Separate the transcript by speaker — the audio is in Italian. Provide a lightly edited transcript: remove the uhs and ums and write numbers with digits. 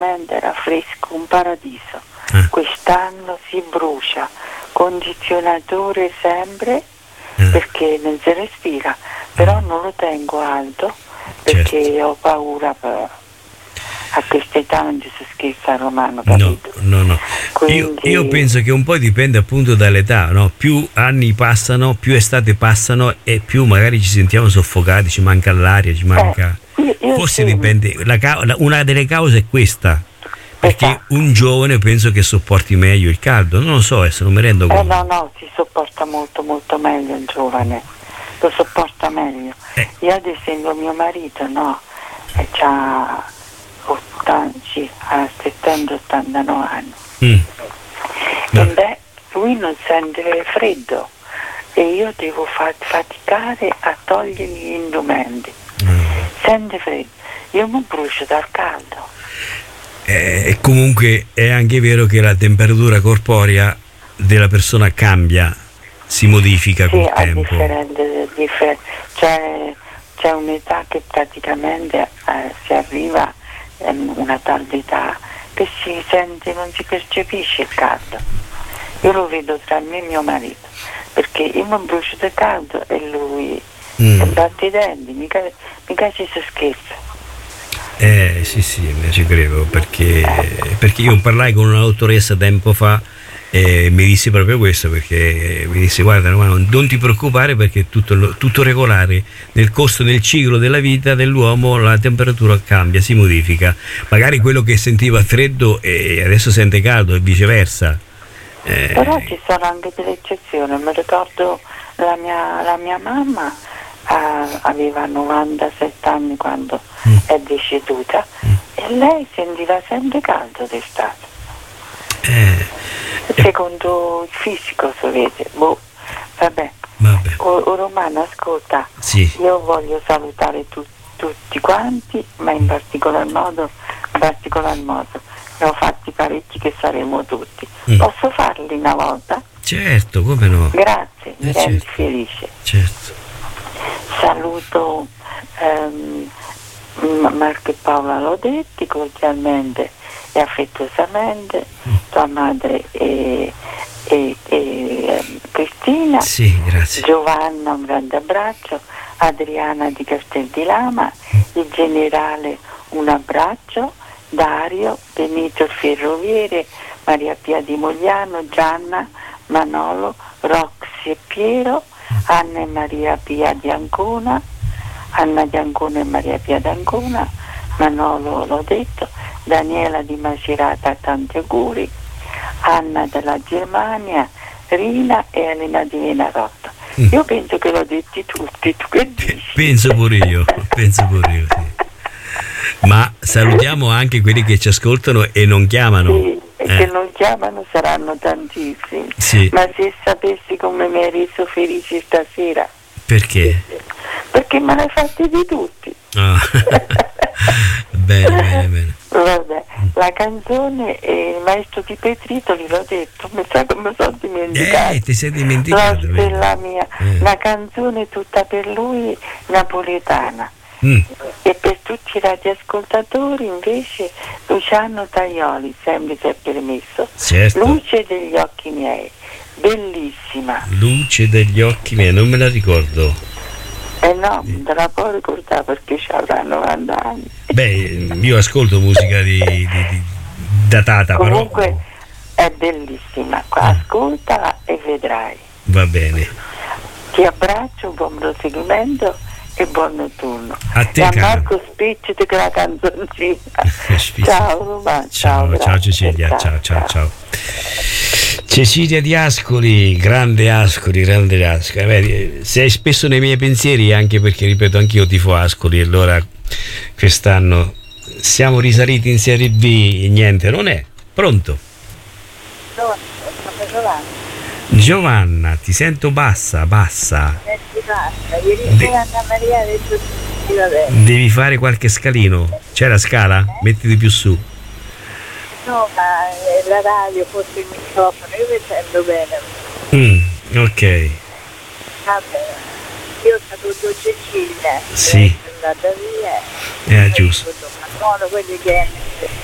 Speaker 1: era fresco, un paradiso. Quest'anno si brucia, condizionatore sempre perché non si respira, però non lo tengo alto perché ho paura a questa età non si scherza romano, capito?
Speaker 2: No.
Speaker 1: Quindi...
Speaker 2: Io penso che un po' dipende appunto dall'età, no? Più anni passano, più estate passano e più magari ci sentiamo soffocati, ci manca l'aria, ci manca... Forse dipende, una delle cause è questa, perché un giovane penso che sopporti meglio il caldo, non lo so, adesso non mi rendo conto.
Speaker 1: No, si sopporta molto molto meglio il giovane, lo sopporta meglio. Io ad esempio mio marito c'ha 70-89 anni. E lui non sente freddo e io devo faticare a togliergli gli indumenti. Sente freddo, io mi brucio dal caldo.
Speaker 2: E comunque è anche vero che la temperatura corporea della persona cambia, si modifica col tempo.
Speaker 1: C'è un'età che praticamente si arriva a una tarda età che si sente, non si percepisce il caldo. Io lo vedo tra me e mio marito, perché io mi brucio del caldo e lui batte i denti, mica ci si scherza.
Speaker 2: Sì, ci credo, perché io parlai con una dottoressa tempo fa e mi disse proprio questo, perché mi disse: guarda, non ti preoccupare, perché tutto regolare nel corso del ciclo della vita dell'uomo, la temperatura cambia, si modifica, magari quello che sentiva freddo e adesso sente caldo e viceversa.
Speaker 1: Però ci sono anche delle eccezioni. Mi ricordo la mia mamma aveva 97 anni quando è deceduta e lei sentiva sempre caldo d'estate. Secondo il fisico, si vede. Vabbè. Romano, ascolta, io voglio salutare tutti quanti, ma in particolar modo ne ho fatti parecchi che saremo tutti. Posso farli una volta?
Speaker 2: Certo, come no?
Speaker 1: Grazie, mi rendi felice.
Speaker 2: Certo.
Speaker 1: Saluto Marco e Paola Lodetti cordialmente e affettuosamente, tua madre e Cristina.
Speaker 2: Sì, grazie.
Speaker 1: Giovanna, un grande abbraccio. Adriana di Castel di Lama, il generale, un abbraccio. Dario, Benito il ferroviere, Maria Pia di Mogliano, Gianna, Manolo, Roxy e Piero, Anna e Maria Pia di Ancona, Anna di Ancona e Maria Pia di Ancona, Manolo l'ho detto, Daniela di Macerata, tanti auguri, Anna della Germania, Rina e Elena di Venarotto. Io penso che l'ho detti tutti, tu che dici?
Speaker 2: Penso pure io, sì. Ma salutiamo anche quelli che ci ascoltano e non chiamano.
Speaker 1: Sì, che non chiamano saranno tantissimi.
Speaker 2: Sì.
Speaker 1: Ma se sapessi come mi hai reso felice stasera.
Speaker 2: Perché?
Speaker 1: Perché me l'hai fatti di tutti.
Speaker 2: Bene.
Speaker 1: Vabbè, la canzone il maestro di Petritoli, l'ho detto, mi sa che mi sono dimenticato.
Speaker 2: Ti sei dimenticato.
Speaker 1: La stella mia, la canzone tutta per lui napoletana. E per tutti i radioascoltatori invece Luciano Tajoli, sempre se è permesso.
Speaker 2: Certo.
Speaker 1: Luce degli occhi miei, bellissima.
Speaker 2: Luce degli occhi miei, non me la ricordo.
Speaker 1: No, te la può ricordare perché ci avrà 90 anni.
Speaker 2: Io ascolto musica datata.
Speaker 1: Comunque
Speaker 2: però
Speaker 1: è bellissima, ascoltala e vedrai.
Speaker 2: Va bene.
Speaker 1: Ti abbraccio, buon proseguimento e buon notturno.
Speaker 2: A te,
Speaker 1: e a Marco spicciati con la canzoncina. Ciao Roma,
Speaker 2: ciao Cecilia, ciao. Cecilia di Ascoli, grande Ascoli. Sei spesso nei miei pensieri, anche perché, ripeto, anch'io tifo Ascoli, e allora quest'anno siamo risaliti in Serie B, niente, non è pronto. Giovanna, ti sento bassa. Devi fare qualche scalino. C'è la scala? Mettiti più su.
Speaker 3: No, ma la radio, forse il microfono, io mi sento bene.
Speaker 2: Ok.
Speaker 3: Vabbè, io saluto Cecilia.
Speaker 2: Sì.
Speaker 3: È andata via.
Speaker 2: Giusto.
Speaker 3: Sono quelli che